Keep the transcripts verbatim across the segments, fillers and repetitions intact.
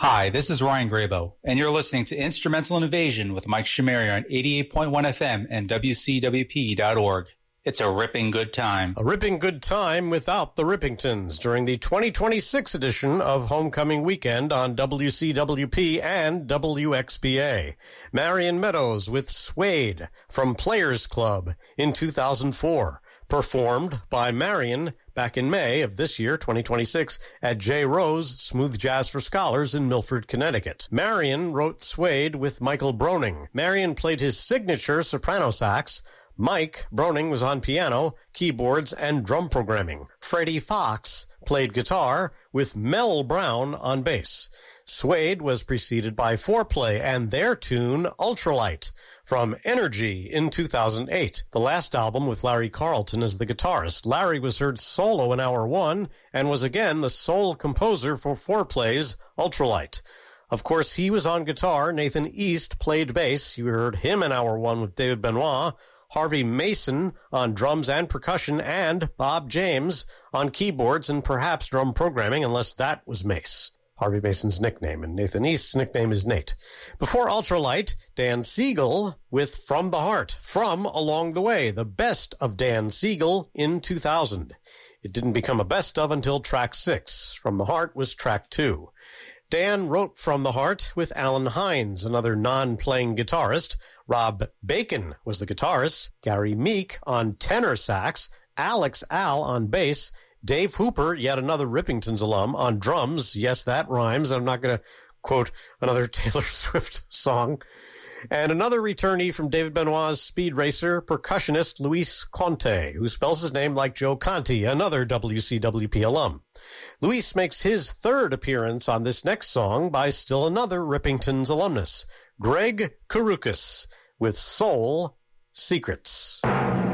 Hi, this is Ryan Grabo, and you're listening to Instrumental Invasion with Mike Shamari on eighty-eight point one F M and W C W P dot org. It's a ripping good time. A ripping good time without the Rippingtons during the twenty twenty-six edition of Homecoming Weekend on W C W P and W X B A. Marion Meadows with Suede from Players Club in two thousand four. Performed by Marion back in May of this year, twenty twenty-six, at J. Rose Smooth Jazz for Scholars in Milford, Connecticut. Marion wrote Suede with Michael Broning. Marion played his signature soprano sax. Mike Broning was on piano, keyboards, and drum programming. Freddie Fox played guitar with Mel Brown on bass. Suede was preceded by Foreplay and their tune Ultralight from Energy in two thousand eight, the last album with Larry Carlton as the guitarist. Larry was heard solo in hour one and was again the sole composer for Foreplay's Ultralight. Of course, he was on guitar. Nathan East played bass. You heard him in hour one with David Benoit. Harvey Mason on drums and percussion, and Bob James on keyboards and perhaps drum programming, unless that was Mace. Harvey Mason's nickname, and Nathan East's nickname is Nate. Before Ultralight, Dan Siegel with From the Heart, from Along the Way, the best of Dan Siegel in two thousand. It didn't become a best of until track six. From the Heart was track two. Dan wrote From the Heart with Alan Hines, another non-playing guitarist. Rob Bacon was the guitarist. Gary Meek on tenor sax. Alex Al on bass. Dave Hooper, yet another Rippingtons alum, on drums. Yes, that rhymes. I'm not going to quote another Taylor Swift song. And another returnee from David Benoit's Speed Racer, percussionist Luis Conte, who spells his name like Joe Conti, another W C W P alum. Luis makes his third appearance on this next song by still another Rippingtons alumnus, Greg Karukas, with Soul Secrets.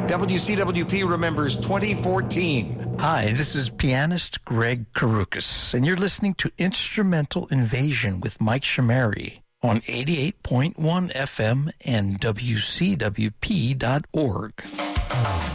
W C W P remembers twenty fourteen. Hi, this is pianist Greg Karukas, and you're listening to Instrumental Invasion with Mike Shamari on eighty-eight point one F M and W C W P dot org.